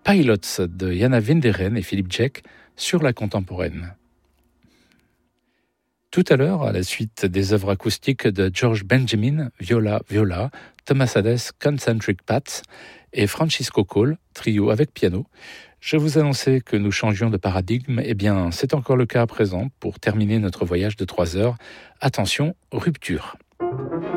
Pilots de Jana Winderen et Philippe Djeck sur la contemporaine. Tout à l'heure, à la suite des œuvres acoustiques de George Benjamin, viola, Thomas Hades, Concentric Pats et Francisco Cole, trio avec piano, je vous annonçais que nous changions de paradigme. Eh bien, c'est encore le cas à présent pour terminer notre voyage de 3 heures. Attention, rupture.